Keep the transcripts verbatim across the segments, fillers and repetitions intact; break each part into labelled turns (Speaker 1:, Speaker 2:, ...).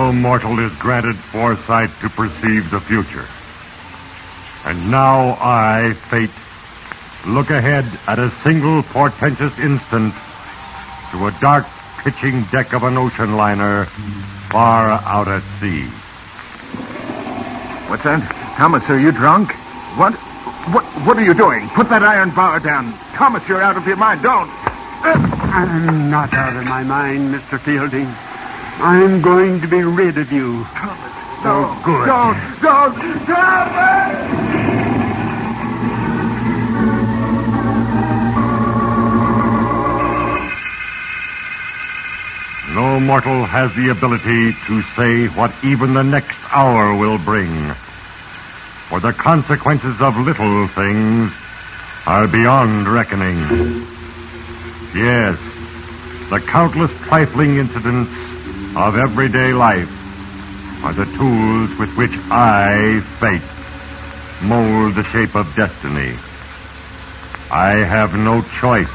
Speaker 1: No mortal is granted foresight to perceive the future. And now I, Fate, look ahead at a single portentous instant to a dark pitching deck of an ocean liner far out at sea.
Speaker 2: What's that? Thomas, are you drunk? What? What What are you doing? Put that iron bar down. Thomas, you're out of your mind. Don't.
Speaker 3: I'm not out of my mind, Mister Fielding. I'm going to be rid of you.
Speaker 2: Thomas,
Speaker 3: no.
Speaker 2: Oh,
Speaker 3: good.
Speaker 2: Don't. Don't. Thomas!
Speaker 1: No mortal has the ability to say what even the next hour will bring. For the consequences of little things are beyond reckoning. Yes, the countless trifling incidents of everyday life are the tools with which I, Fate, mold the shape of destiny. I have no choice.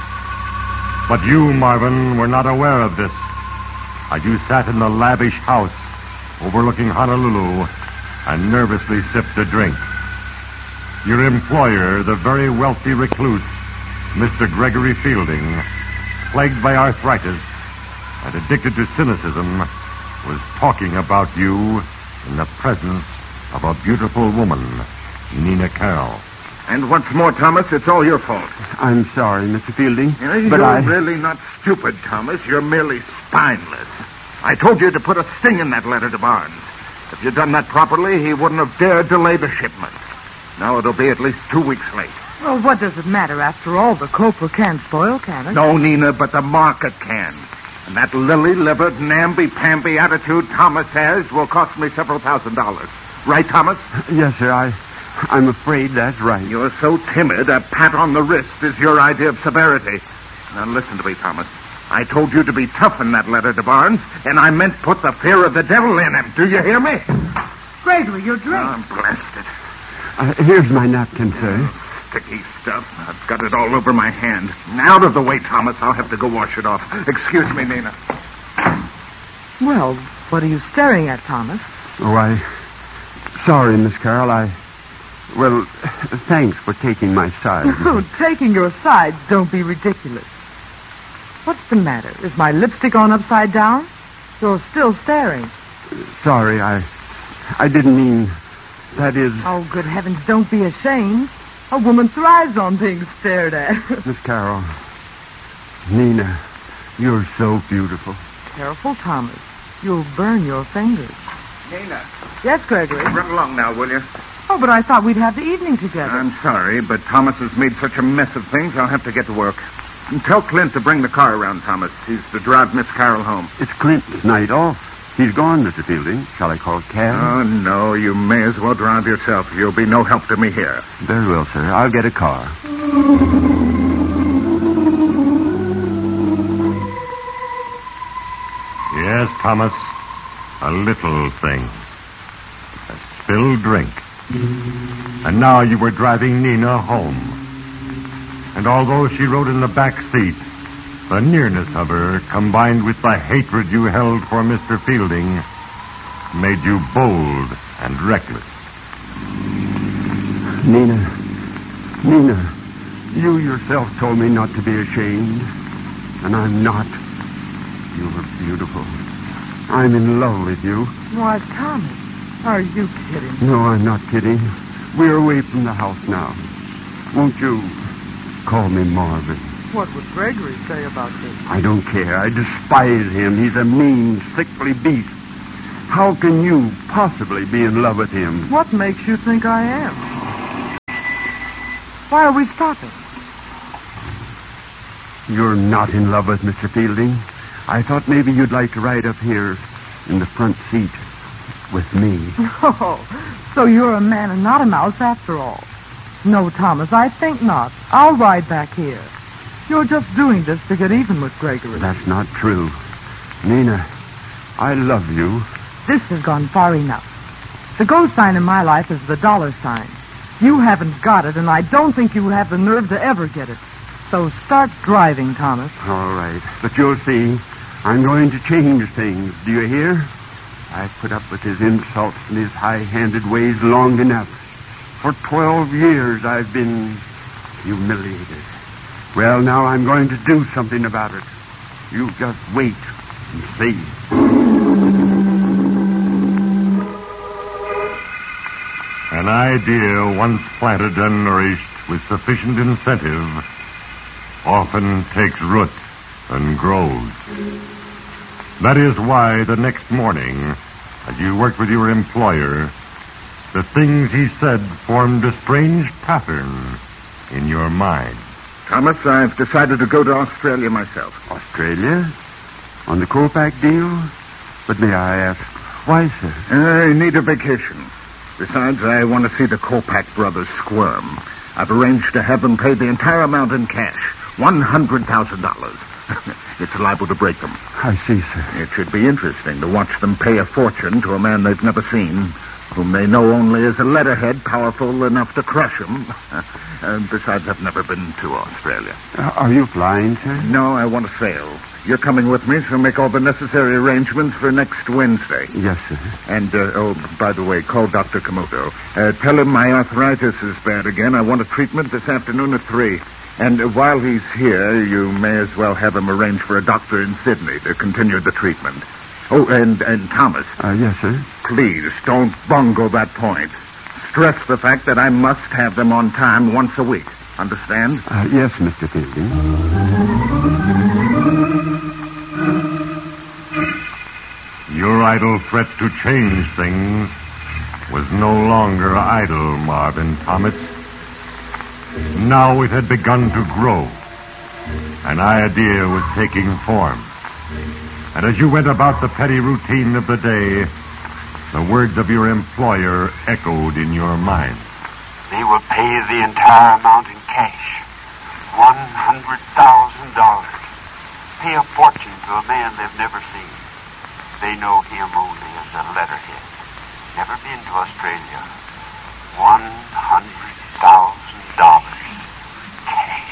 Speaker 1: But you, Marvin, were not aware of this as you sat in the lavish house overlooking Honolulu and nervously sipped a drink. Your employer, the very wealthy recluse, Mister Gregory Fielding, plagued by arthritis and addicted to cynicism, was talking about you in the presence of a beautiful woman, Nina Carroll.
Speaker 2: And once more, Thomas, it's all your fault.
Speaker 3: I'm sorry, Mister Fielding.
Speaker 2: You know, you're
Speaker 3: but I...
Speaker 2: really not stupid, Thomas. You're merely spineless. I told you to put a sting in that letter to Barnes. If you'd done that properly, he wouldn't have dared delay the shipment. Now it'll be at least two weeks late.
Speaker 4: Well, what does it matter? After all, the copra can't spoil, can it?
Speaker 2: No, Nina, but the market can. And that lily-livered, namby-pamby attitude Thomas has will cost me several thousand dollars. Right, Thomas?
Speaker 3: Yes, sir. I, I'm afraid that's right.
Speaker 2: You're so timid, a pat on the wrist is your idea of severity. Now listen to me, Thomas. I told you to be tough in that letter to Barnes, and I meant put the fear of the devil in him. Do you hear me?
Speaker 4: Gregory, your drink.
Speaker 2: Oh, I'm blasted.
Speaker 3: Uh, here's my napkin, sir.
Speaker 2: Sticky stuff. I've got it all over my hand. Out of the way, Thomas. I'll have to go wash it off. Excuse me, Nina.
Speaker 4: Well, what are you staring at, Thomas?
Speaker 3: Oh, I... Sorry, Miss Carroll. I... Well, thanks for taking my side.
Speaker 4: Oh, taking your side. Don't be ridiculous. What's the matter? Is my lipstick on upside down? You're still staring.
Speaker 3: Sorry, I... I didn't mean... That is...
Speaker 4: Oh, good heavens, don't be ashamed. A woman thrives on being stared at.
Speaker 3: Miss Carroll. Nina, you're so beautiful.
Speaker 4: Careful, Thomas. You'll burn your fingers.
Speaker 2: Nina.
Speaker 4: Yes, Gregory?
Speaker 2: Run along now, will you?
Speaker 4: Oh, but I thought we'd have the evening together.
Speaker 2: I'm sorry, but Thomas has made such a mess of things, I'll have to get to work. And tell Clint to bring the car around, Thomas. He's to drive Miss Carroll home.
Speaker 3: It's Clint's night off. He's gone, Mister Fielding. Shall I call a cab?
Speaker 2: Oh, no, you may as well drive yourself. You'll be no help to me here.
Speaker 3: Very well, sir. I'll get a car.
Speaker 1: Yes, Thomas. A little thing. A spilled drink. And now you were driving Nina home. And although she rode in the back seat, the nearness of her, combined with the hatred you held for Mister Fielding, made you bold and reckless.
Speaker 3: Nina, Nina, you yourself told me not to be ashamed, and I'm not. You were beautiful. I'm in love with you.
Speaker 4: Why, Thomas, are you kidding?
Speaker 3: No, I'm not kidding. We're away from the house now. Won't you call me Marvin?
Speaker 4: What would Gregory say about this?
Speaker 3: I don't care. I despise him. He's a mean, sickly beast. How can you possibly be in love with him?
Speaker 4: What makes you think I am? Why are we stopping?
Speaker 3: You're not in love with Mister Fielding. I thought maybe you'd like to ride up here in the front seat with me.
Speaker 4: Oh, so you're a man and not a mouse after all. No, Thomas, I think not. I'll ride back here. You're just doing this to get even with Gregory.
Speaker 3: That's not true. Nina, I love you.
Speaker 4: This has gone far enough. The go sign in my life is the dollar sign. You haven't got it, and I don't think you have the nerve to ever get it. So start driving, Thomas.
Speaker 3: All right. But you'll see, I'm going to change things. Do you hear? I've put up with his insults and his high-handed ways long enough. For twelve years I've been humiliated. Well, now I'm going to do something about it. You just wait and see.
Speaker 1: An idea once planted and nourished with sufficient incentive often takes root and grows. That is why the next morning, as you worked with your employer, the things he said formed a strange pattern in your mind.
Speaker 2: Thomas, I've decided to go to Australia myself.
Speaker 3: Australia? On the Copac deal? But may I ask, why, sir?
Speaker 2: I need a vacation. Besides, I want to see the Copac brothers squirm. I've arranged to have them pay the entire amount in cash, one hundred thousand dollars. It's liable to break them.
Speaker 3: I see, sir.
Speaker 2: It should be interesting to watch them pay a fortune to a man they've never seen, whom they know only as a letterhead powerful enough to crush him. uh, besides, I've never been to Australia.
Speaker 3: Uh, are you flying, sir?
Speaker 2: No, I want to sail. You're coming with me, so make all the necessary arrangements for next Wednesday.
Speaker 3: Yes, sir.
Speaker 2: And, uh, oh, by the way, call Doctor Komodo. Uh, tell him my arthritis is bad again. I want a treatment this afternoon at three. And uh, while he's here, you may as well have him arrange for a doctor in Sydney to continue the treatment. Oh, and, and Thomas.
Speaker 3: Uh, yes, sir.
Speaker 2: Please, don't bungle that point. Stress the fact that I must have them on time once a week. Understand?
Speaker 3: Uh, yes, Mister Fielding.
Speaker 1: Your idle threat to change things was no longer idle, Marvin Thomas. Now it had begun to grow. An idea was taking form. And as you went about the petty routine of the day, the words of your employer echoed in your mind.
Speaker 5: They will pay the entire amount in cash. One hundred thousand dollars. Pay a fortune to a man they've never seen. They know him only as a letterhead. Never been to Australia. One hundred thousand dollars. Cash.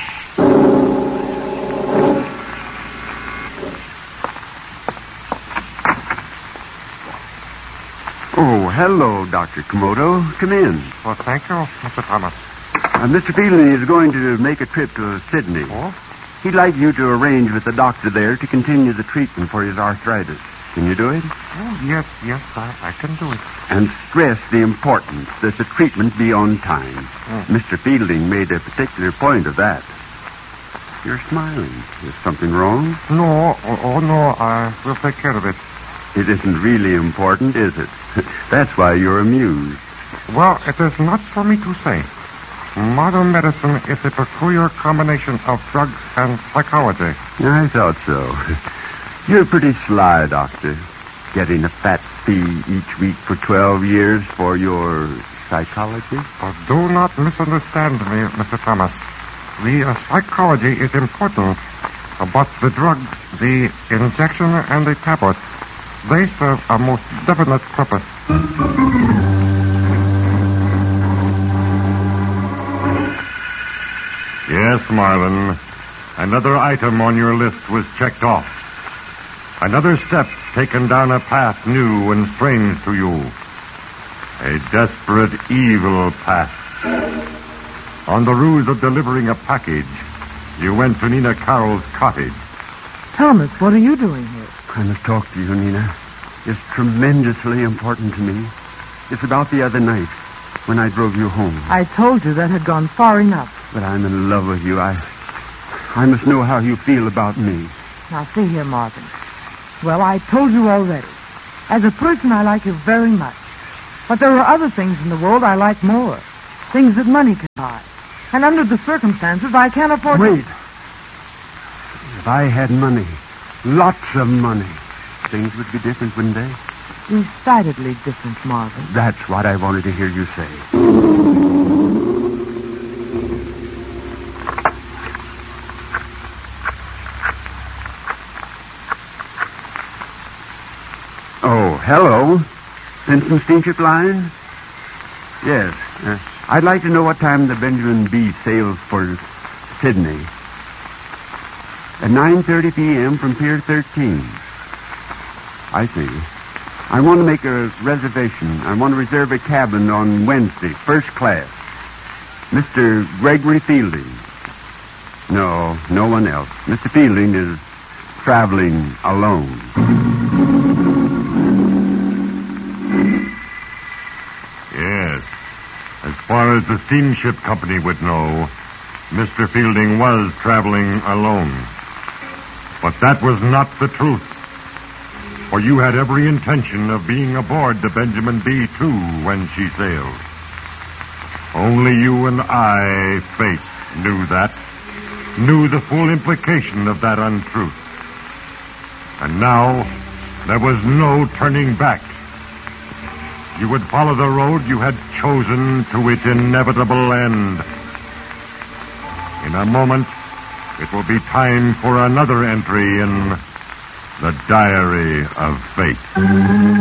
Speaker 3: Oh, hello, Doctor Komodo. Come in.
Speaker 1: Well, thank you, Mister Thomas.
Speaker 3: Uh, Mister Fielding is going to make a trip to Sydney.
Speaker 1: Oh?
Speaker 3: He'd like you to arrange with the doctor there to continue the treatment for his arthritis. Can you do it?
Speaker 1: Oh, yes, yes, I, I can do it.
Speaker 3: And stress the importance that the treatment be on time.
Speaker 1: Mm.
Speaker 3: Mister Fielding made a particular point of that. You're smiling. Is something wrong?
Speaker 1: No, oh, oh no, I will take care of it.
Speaker 3: It isn't really important, is it? That's why you're amused.
Speaker 1: Well, it is not for me to say. Modern medicine is a peculiar combination of drugs and psychology.
Speaker 3: I thought so. You're pretty sly, Doctor. Getting a fat fee each week for twelve years for your psychology?
Speaker 1: But do not misunderstand me, Mister Thomas. The uh, psychology is important, but the drugs, the injection and the tablet, they serve a most definite purpose. Yes, Marvin. Another item on your list was checked off. Another step taken down a path new and strange to you. A desperate, evil path. On the ruse of delivering a package, you went to Nina Carroll's cottage.
Speaker 4: Thomas, what are you doing here?
Speaker 3: I must talk to you, Nina. It's tremendously important to me. It's about the other night when I drove you home.
Speaker 4: I told you that had gone far enough.
Speaker 3: But I'm in love with you. I I must know how you feel about me.
Speaker 4: Now, see here, Marvin. Well, I told you already. As a person, I like you very much. But there are other things in the world I like more. Things that money can buy. And under the circumstances, I can't afford
Speaker 3: Wait.
Speaker 4: to...
Speaker 3: If I had money, lots of money, things would be different, wouldn't they?
Speaker 4: Decidedly different, Marvin.
Speaker 3: That's what I wanted to hear you say. Oh, hello. Vincent Steamship Line? Yes. Uh, I'd like to know what time the Benjamin B sails for Sydney. At nine thirty p.m. from Pier thirteen. I see. I want to make a reservation. I want to reserve a cabin on Wednesday, first class. Mister Gregory Fielding. No, no one else. Mister Fielding is traveling alone.
Speaker 1: Yes. As far as the steamship company would know, Mister Fielding was traveling alone. But that was not the truth. For you had every intention of being aboard the Benjamin B two when she sailed. Only you and I, Fate, knew that, knew the full implication of that untruth. And now, there was no turning back. You would follow the road you had chosen to its inevitable end. In a moment, it will be time for another entry in the Diary of Fate.